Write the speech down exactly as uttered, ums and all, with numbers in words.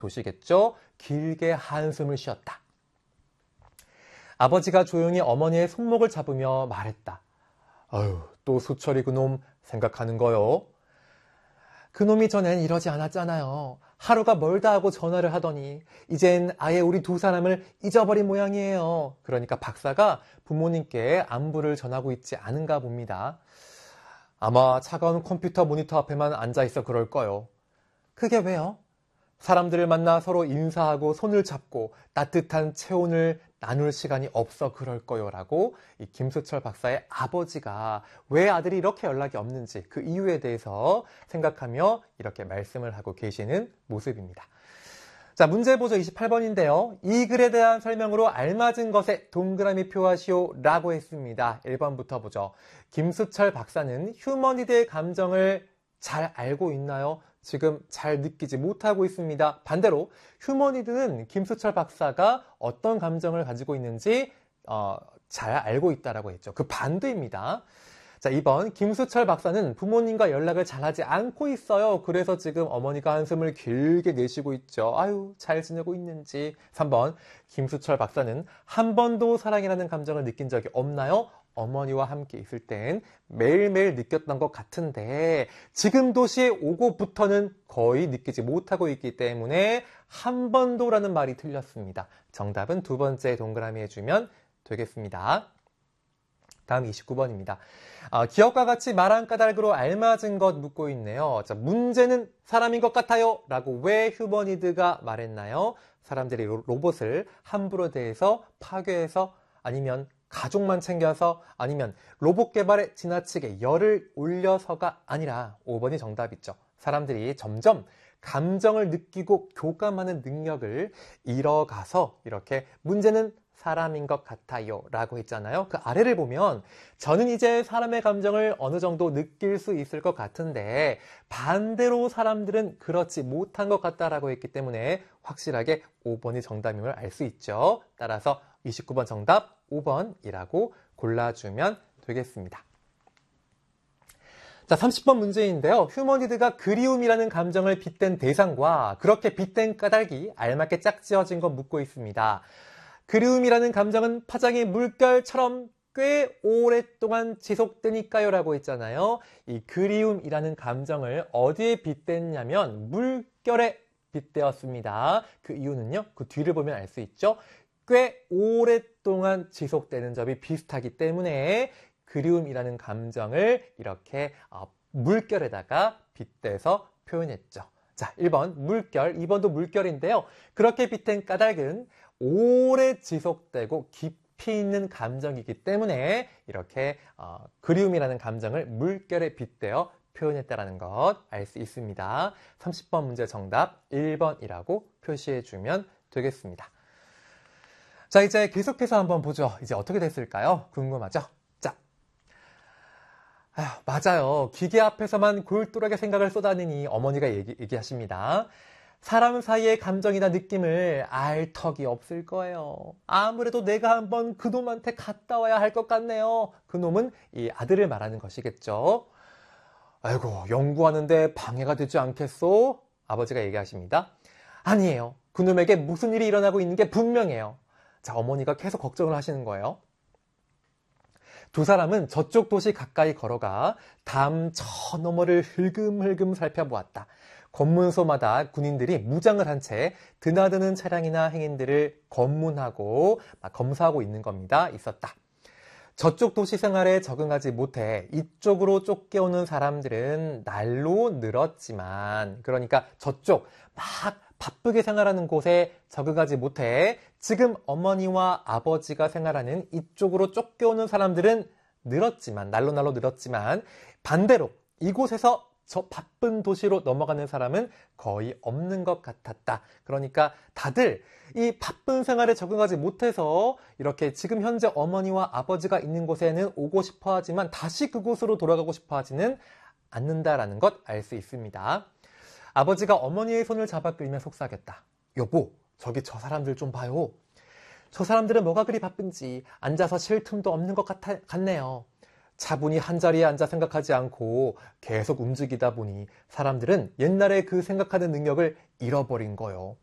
도시겠죠. 길게 한숨을 쉬었다. 아버지가 조용히 어머니의 손목을 잡으며 말했다. 아유, 또 수철이 그놈 생각하는 거요. 그놈이 전엔 이러지 않았잖아요. 하루가 멀다 하고 전화를 하더니 이젠 아예 우리 두 사람을 잊어버린 모양이에요. 그러니까 박사가 부모님께 안부를 전하고 있지 않은가 봅니다. 아마 차가운 컴퓨터 모니터 앞에만 앉아있어 그럴 거요. 그게 왜요? 사람들을 만나 서로 인사하고 손을 잡고 따뜻한 체온을 나눌 시간이 없어 그럴 거요 라고 이 김수철 박사의 아버지가 왜 아들이 이렇게 연락이 없는지 그 이유에 대해서 생각하며 이렇게 말씀을 하고 계시는 모습입니다. 자, 문제 보죠. 이십팔 번인데요. 이 글에 대한 설명으로 알맞은 것에 동그라미 표하시오 라고 했습니다. 일 번부터 보죠. 김수철 박사는 휴머니드의 감정을 잘 알고 있나요? 지금 잘 느끼지 못하고 있습니다. 반대로 휴머니드는 김수철 박사가 어떤 감정을 가지고 있는지 어, 잘 알고 있다라고 했죠. 그 반대입니다. 자, 이 번 김수철 박사는 부모님과 연락을 잘하지 않고 있어요. 그래서 지금 어머니가 한숨을 길게 내쉬고 있죠. 아유, 잘 지내고 있는지. 삼 번 김수철 박사는 한 번도 사랑이라는 감정을 느낀 적이 없나요? 어머니와 함께 있을 땐 매일매일 느꼈던 것 같은데 지금 도시에 오고부터는 거의 느끼지 못하고 있기 때문에 한 번도라는 말이 틀렸습니다. 정답은 두 번째 동그라미 해주면 되겠습니다. 다음 이십구 번입니다. 어, 기억과 같이 말한 까닭으로 알맞은 것 묻고 있네요. 자, 문제는 사람인 것 같아요 라고 왜 휴머니드가 말했나요? 사람들이 로, 로봇을 함부로 대해서 파괴해서 아니면 가족만 챙겨서 아니면 로봇 개발에 지나치게 열을 올려서가 아니라 오 번이 정답이죠. 사람들이 점점 감정을 느끼고 교감하는 능력을 잃어가서 이렇게 문제는 사람인 것 같아요 라고 했잖아요. 그 아래를 보면 저는 이제 사람의 감정을 어느 정도 느낄 수 있을 것 같은데 반대로 사람들은 그렇지 못한 것 같다라고 했기 때문에 확실하게 오 번이 정답임을 알 수 있죠. 따라서 이십구 번 정답 오 번이라고 골라주면 되겠습니다. 자, 삼십 번 문제인데요. 휴머니드가 그리움이라는 감정을 빗댄 대상과 그렇게 빗댄 까닭이 알맞게 짝지어진 것 묻고 있습니다. 그리움이라는 감정은 파장의 물결처럼 꽤 오랫동안 지속되니까요 라고 했잖아요. 이 그리움이라는 감정을 어디에 빗댔냐면 물결에 빗대었습니다. 그 이유는요. 그 뒤를 보면 알 수 있죠. 꽤 오랫동안 지속되는 점이 비슷하기 때문에 그리움이라는 감정을 이렇게 물결에다가 빗대서 표현했죠. 자, 일 번 물결, 이 번도 물결인데요. 그렇게 빗댄 까닭은 오래 지속되고 깊이 있는 감정이기 때문에 이렇게 어, 그리움이라는 감정을 물결에 빗대어 표현했다는 것 알 수 있습니다. 삼십 번 문제 정답 일 번이라고 표시해주면 되겠습니다. 자, 이제 계속해서 한번 보죠. 이제 어떻게 됐을까요? 궁금하죠? 자, 아휴, 맞아요. 기계 앞에서만 골똘하게 생각을 쏟아내니 어머니가 얘기, 얘기하십니다. 사람 사이의 감정이나 느낌을 알 턱이 없을 거예요. 아무래도 내가 한번 그놈한테 갔다 와야 할 것 같네요. 그놈은 이 아들을 말하는 것이겠죠. 아이고, 연구하는데 방해가 되지 않겠소? 아버지가 얘기하십니다. 아니에요. 그놈에게 무슨 일이 일어나고 있는 게 분명해요. 자, 어머니가 계속 걱정을 하시는 거예요. 두 사람은 저쪽 도시 가까이 걸어가 담 저 너머를 흘금흘금 살펴보았다. 검문소마다 군인들이 무장을 한 채 드나드는 차량이나 행인들을 검문하고 검사하고 있는 겁니다. 있었다. 저쪽 도시 생활에 적응하지 못해 이쪽으로 쫓겨오는 사람들은 날로 늘었지만, 그러니까 저쪽 막 바쁘게 생활하는 곳에 적응하지 못해 지금 어머니와 아버지가 생활하는 이쪽으로 쫓겨오는 사람들은 늘었지만, 날로 날로 늘었지만 반대로 이곳에서 저 바쁜 도시로 넘어가는 사람은 거의 없는 것 같았다. 그러니까 다들 이 바쁜 생활에 적응하지 못해서 이렇게 지금 현재 어머니와 아버지가 있는 곳에는 오고 싶어 하지만 다시 그곳으로 돌아가고 싶어 하지는 않는다라는 것 알 수 있습니다. 아버지가 어머니의 손을 잡아 끌며 속삭였다. 여보, 저기 저 사람들 좀 봐요. 저 사람들은 뭐가 그리 바쁜지 앉아서 쉴 틈도 없는 것 같아, 같네요. 차분히 한자리에 앉아 생각하지 않고 계속 움직이다 보니 사람들은 옛날에 그 생각하는 능력을 잃어버린 거요.